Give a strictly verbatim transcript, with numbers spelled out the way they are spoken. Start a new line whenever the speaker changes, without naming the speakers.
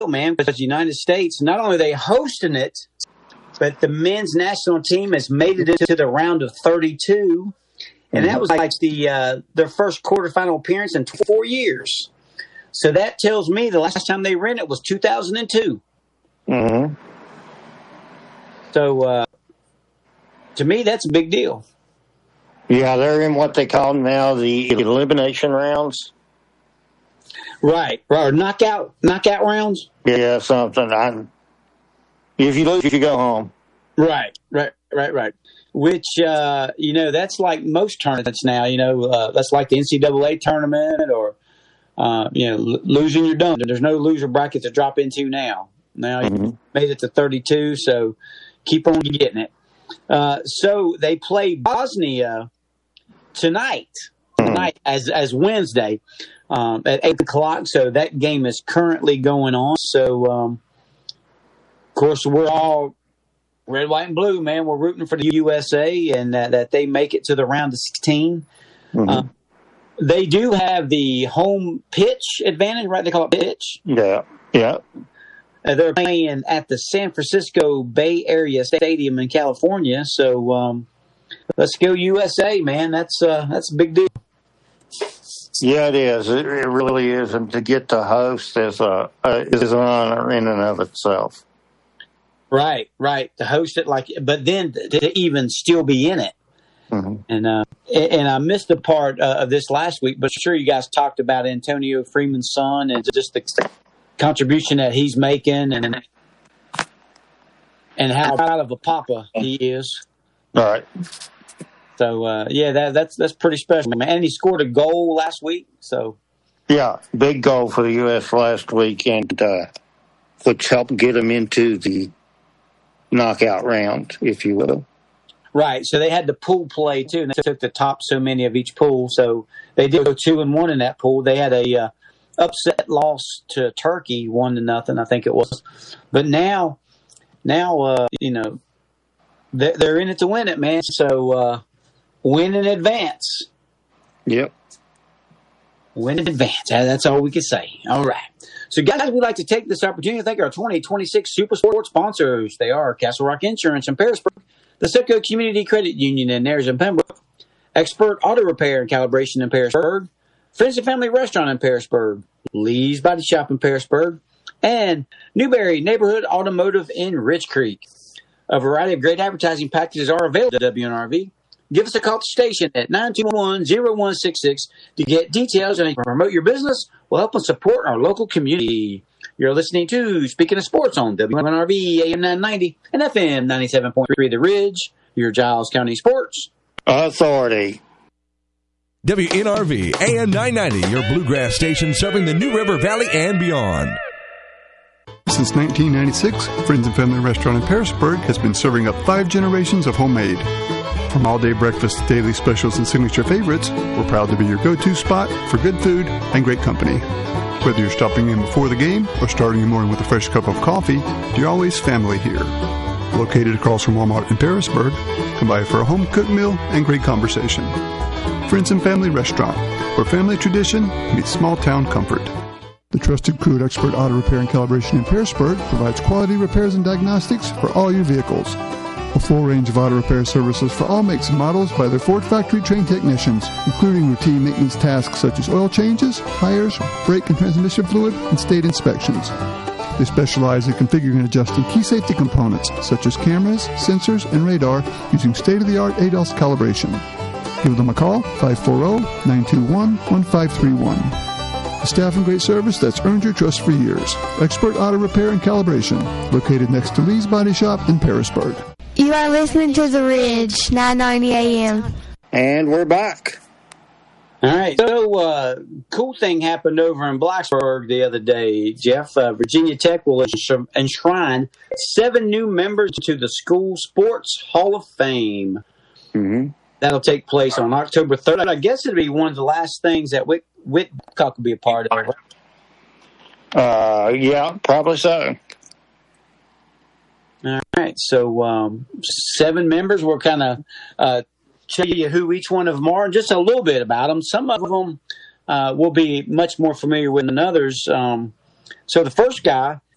man, because the United States, not only are they hosting it, but the men's national team has made it into the round of thirty-two. And that was like the uh, their first quarterfinal appearance in four years. So that tells me the last time they ran it was two thousand two.
Mm-hmm.
So uh, to me, that's a big deal.
Yeah, they're in what they call now the elimination rounds.
Right, or knockout knockout rounds.
Yeah, something. I, if you lose, you go home.
Right, right, right, right. Which, uh, you know, that's like most tournaments now. You know, uh, that's like the N C double A tournament or, uh, you know, l- losing you're done. There's no loser bracket to drop into now. Now mm-hmm. you made it to thirty-two, so keep on getting it. Uh, so they play Bosnia tonight, tonight mm-hmm. as as Wednesday um, at eight o'clock. So that game is currently going on. So, um, of course, we're all red, white, and blue, man. We're rooting for the U S A and uh, that they make it to the round of sixteen. Mm-hmm. Uh, they do have the home pitch advantage, right? They call it pitch.
Yeah, yeah.
Uh, they're playing at the San Francisco Bay Area Stadium in California. So um, let's go U S A, man. That's uh, that's a big deal.
Yeah, it is. It, it really is. And to get to host is a uh, is an honor in and of itself.
Right, right. To host it, like, but then to even still be in it. Mm-hmm. And uh, and I missed a part uh, of this last week, but sure you guys talked about Antonio Freeman's son and just the contribution that he's making and and how proud of a papa he is.
All right.
So uh, yeah, that that's that's pretty special, man. And he scored a goal last week. So
yeah, big goal for the U S last week, and uh, which helped get him into the knockout round, if you will.
Right. So they had the pool play too, and they took the top so many of each pool. So they did go two and one in that pool. They had a uh, upset loss to Turkey, one to nothing, I think it was. But now, now uh, you know, they're, they're in it to win it, man. So uh, win in advance.
Yep.
Win in advance. That's all we can say. All right. So, guys, we'd like to take this opportunity to thank our twenty twenty-six Super Sports sponsors. They are Castle Rock Insurance in Parisburg, the Sitco Community Credit Union in Ayers and Pembroke, Expert Auto Repair and Calibration in Parisburg, Friends and Family Restaurant in Parisburg, Lee's Body Shop in Parisburg, and Newberry Neighborhood Automotive in Rich Creek. A variety of great advertising packages are available at W N R V. Give us a call to the station at nine two one, zero one six six to get details and to promote your business. We'll help and support our local community. You're listening to Speaking of Sports on W N R V A M nine ninety and F M ninety-seven point three The Ridge, your Giles County Sports
Authority.
W N R V A M nine ninety, your bluegrass station serving the New River Valley and beyond.
Since nineteen ninety-six, Friends and Family Restaurant in Parisburg has been serving up five generations of homemade. From all-day breakfast to daily specials and signature favorites, we're proud to be your go-to spot for good food and great company. Whether you're stopping in before the game or starting your morning with a fresh cup of coffee, you're always family here. Located across from Walmart in Parisburg, come by for a home-cooked meal and great conversation. Friends and Family Restaurant, where family tradition meets small-town comfort. The trusted crew at Expert Auto Repair and Calibration in Parisburg provides quality repairs and diagnostics for all your vehicles. A full range of auto repair services for all makes and models by their Ford factory-trained technicians, including routine maintenance tasks such as oil changes, tires, brake and transmission fluid, and state inspections. They specialize in configuring and adjusting key safety components such as cameras, sensors, and radar using state-of-the-art A D A S calibration. Give them a call, five four zero, nine two one, one five three one. A staff and great service that's earned your trust for years. Expert Auto Repair and Calibration, located next to Lee's Body Shop in Parisburg.
You are listening to The Ridge, nine ninety A M.
And we're back.
All right. So, uh, cool thing happened over in Blacksburg the other day, Jeff. Uh, Virginia Tech will enshrine seven new members to the School Sports Hall of Fame.
Mm-hmm.
That'll take place on October third. I guess it'll be one of the last things that Whit, Whit Babcock will be a part of.
Uh, yeah, probably so.
All right, so um, seven members. We'll kind of uh, tell you who each one of them are, and just a little bit about them. Some of them uh, will be much more familiar with than others. Um, so the first guy